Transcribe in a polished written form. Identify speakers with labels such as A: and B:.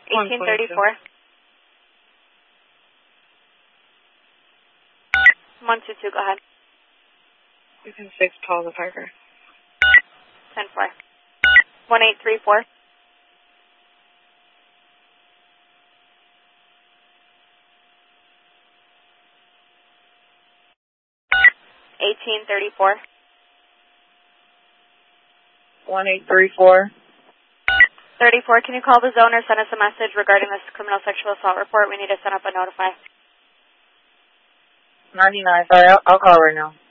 A: 1834. 122, go ahead.
B: You can 6 Paula Parker.
A: 10-4. 1834. 1834.
B: 1834.
A: 34, can you call the zone or send us a message regarding this criminal sexual assault report? We need to send up a notify.
B: 99, sorry, I'll call right now.